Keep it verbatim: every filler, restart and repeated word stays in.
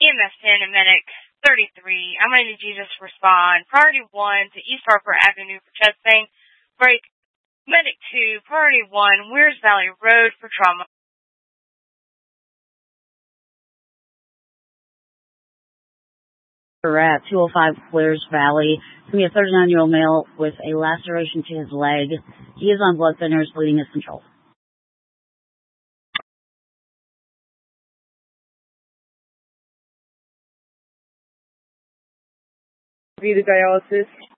M S ten and Medic thirty-three. I'm going to need you to just respond. Priority one to East Harper Avenue for chest pain. Break. Medic two, Priority one, Weirs Valley Road for trauma. At two oh five Weirs Valley. It's going to be a thirty-nine-year-old male with a laceration to his leg. He is on blood thinners, bleeding is controlled. Be the dialysis.